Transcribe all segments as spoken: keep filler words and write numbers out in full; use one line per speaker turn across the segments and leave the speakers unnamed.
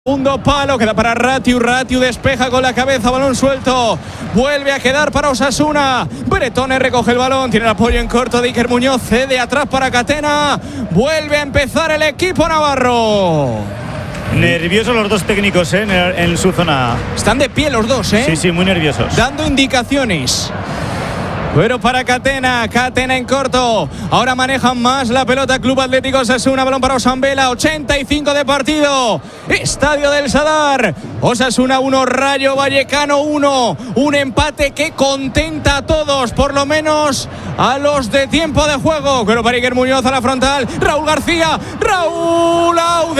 Segundo palo, queda para Ratiu, Ratiu despeja con la cabeza, balón suelto, vuelve a quedar para Osasuna, Bretone recoge el balón, tiene el apoyo en corto de Iker Muñoz, cede atrás para Catena, vuelve a empezar el equipo navarro.
Nerviosos los dos técnicos, ¿eh? en, en su zona.
Están de pie los dos, ¿eh?
Sí, sí, muy nerviosos.
Dando indicaciones. Pero para Catena, Catena en corto. Ahora manejan más la pelota Club Atlético Osasuna. Balón para Osambela, ochenta y cinco de partido. Estadio del Sadar. Osasuna uno, Rayo Vallecano uno. Un empate que contenta a todos, por lo menos a los de tiempo de juego. Pero para Iker Muñoz a la frontal. Raúl García, Raúl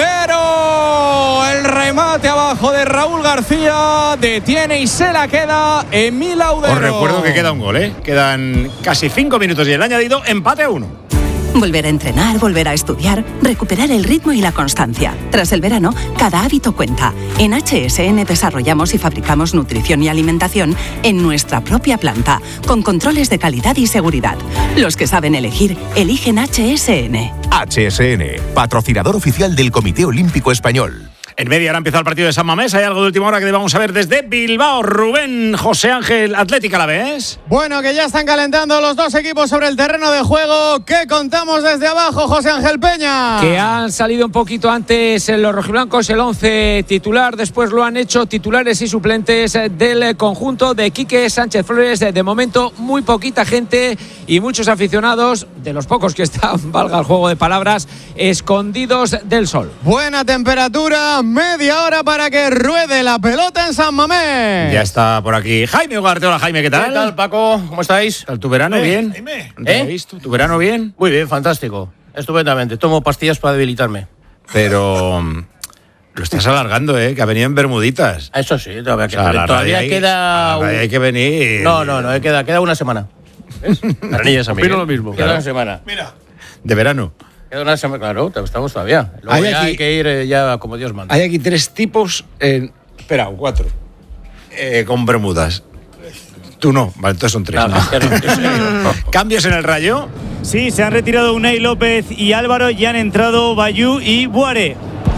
Audero. El remate abajo de Raúl García. Detiene y se la queda Emil Audero.
Os recuerdo que queda un gol, ¿eh? Quedan casi cinco minutos y el añadido, empate a uno.
Volver a entrenar, volver a estudiar, recuperar el ritmo y la constancia. Tras el verano, cada hábito cuenta. En H S N desarrollamos y fabricamos nutrición y alimentación en nuestra propia planta, con controles de calidad y seguridad. Los que saben elegir, eligen H S N.
H S N, patrocinador oficial del Comité Olímpico Español.
En media hora empieza el partido de San Mamés. Hay algo de última hora que vamos a ver desde Bilbao. Rubén, José Ángel, Atlético Alavés.
Bueno, que ya están calentando los dos equipos sobre el terreno de juego. ¿Qué contamos desde abajo, José Ángel Peña?
Que han salido un poquito antes los rojiblancos, el once titular. Después lo han hecho titulares y suplentes del conjunto de Quique Sánchez Flores. De momento, muy poquita gente y muchos aficionados, de los pocos que están, valga el juego de palabras, escondidos del sol.
Buena temperatura. Media hora para que ruede la pelota en San Mamés.
Ya está por aquí Jaime Ugarte. Hola, Jaime, ¿qué tal?
¿Qué tal, Paco? ¿Cómo estáis?
¿Tu verano
eh,
bien?
Jaime.
¿No te
¿Eh?
he visto? ¿Tu verano bien?
Muy bien, fantástico. Estupendamente. Tomo pastillas para debilitarme.
Pero lo estás alargando, ¿eh? Que ha venido en bermuditas.
Eso sí, todavía,
O sea, la
todavía
radio
queda...
hay, hay que venir.
No, no, no, queda, queda una semana. ¿Ves? Para niñas a mí.
Opino lo mismo.
Queda
Claro.
una semana.
Mira. De verano.
Queda una semana, claro, estamos todavía. Luego
Hay
ya
aquí-
hay que ir eh, ya como Dios manda.
Hay aquí tres tipos. En... Espera, cuatro. Eh, con bermudas. Tú no. Vale, entonces son tres.
No, es que no, es que no.
¿Cambios en el Rayo?
Sí, se han retirado Unai López y Álvaro y han entrado Bayú y Buare.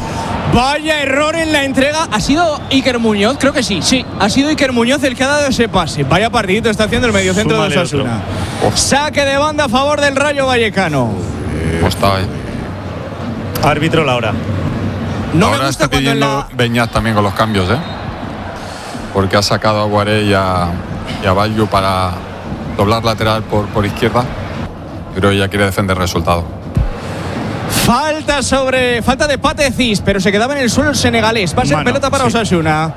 Vaya error en la entrega. ¿Ha sido Iker Muñoz? Creo que sí, sí. Ha sido Iker Muñoz el que ha dado ese pase. Vaya partidito está haciendo el mediocentro de
Súmale
Osasuna. Saque de banda a favor del Rayo Vallecano.
Pues está, ¿eh?
Árbitro la hora.
No me
Ahora
gusta
está
cuando en
pidiendo
la...
Beñat también con los cambios, ¿eh? Porque ha sacado a Guaré y a, y a Bayu para doblar lateral por, por izquierda. Creo que ya quiere defender el resultado.
Falta sobre... Falta de Patecis, pero se quedaba en el suelo el senegalés. Va a ser
Mano,
pelota para
sí.
Osasuna.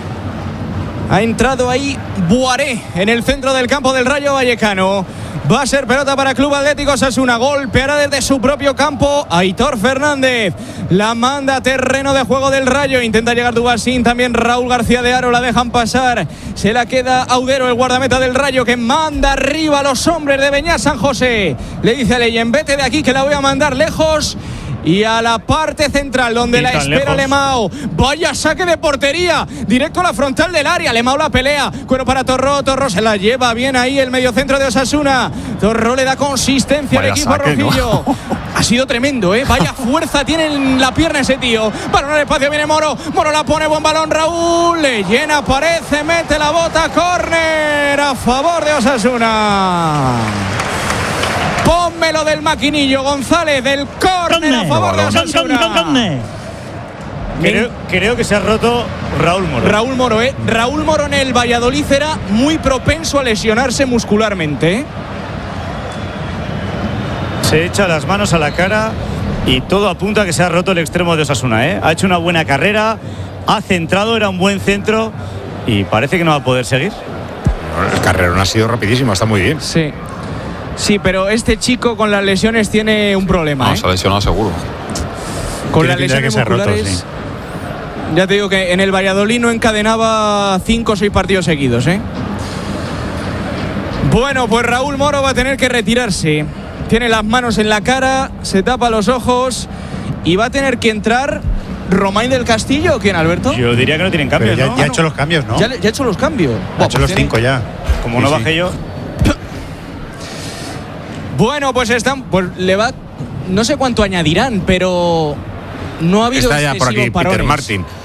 Ha entrado ahí Buaré en el centro del campo del Rayo Vallecano. Va a ser pelota para Club Atlético Osasuna. Golpeará desde su propio campo Aitor Fernández. La manda a terreno de juego del Rayo. Intenta llegar Dubasín. También Raúl García de Haro. La dejan pasar. Se la queda Audero, el guardameta del Rayo, que manda arriba a los hombres de Beñat San José. Le dice a Leyen, vete de aquí que la voy a mandar lejos. Y a la parte central donde
Y
la
tan
espera
lejos.
Lemao. Vaya saque de portería. Directo a la frontal del área. Lemao la pelea. Cuero para Torró. Torró se la lleva bien ahí el mediocentro de Osasuna. Torró le da consistencia
Vaya
al equipo
saque, ¿no?
rojillo. Ha sido tremendo, ¿eh? Vaya fuerza tiene en la pierna ese tío. Balón al espacio, viene Moro. Moro la pone, buen balón Raúl. Le llena, aparece, mete la bota. Córner a favor de Osasuna. Pónmelo del maquinillo, González, del córner a favor de Osasuna.
Creo, creo que se ha roto Raúl Moro.
Raúl Moro, ¿eh? Raúl Moro en el Valladolid era muy propenso a lesionarse muscularmente, ¿eh?
Se echa las manos a la cara y todo apunta a que se ha roto el extremo de Osasuna, ¿eh? Ha hecho una buena carrera, ha centrado, era un buen centro y parece que no va a poder seguir.
El carrerón ha sido rapidísimo, está muy bien.
Sí. Sí, pero este chico con las lesiones tiene un problema,
No,
¿eh?
se ha lesionado seguro.
Con
Tiene
las
pinta de
lesiones
que se ha roto,
musculares.
sí.
Ya te digo que en el Valladolid no encadenaba cinco o seis partidos seguidos, ¿eh? Bueno, pues Raúl Moro va a tener que retirarse. Tiene las manos en la cara, se tapa los ojos y va a tener que entrar Romain del Castillo. ¿O quién, Alberto?
Yo diría que no tienen cambios,
Pero ya,
¿no?
ya ha hecho los cambios, ¿no?
Ya, ya ha hecho los cambios.
ha
Buah,
hecho
pues
los
tiene-
cinco ya.
Como
Sí,
no
sí.
bajé yo.
Bueno, pues están, pues le va, no sé cuánto añadirán, pero no ha habido
Está ya por
excesivos
aquí Peter
parones.
Martin.